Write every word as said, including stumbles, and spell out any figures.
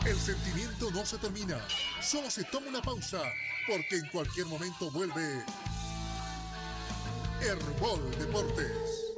El sentimiento no se termina, solo se toma una pausa, porque en cualquier momento vuelve Herbol Deportes.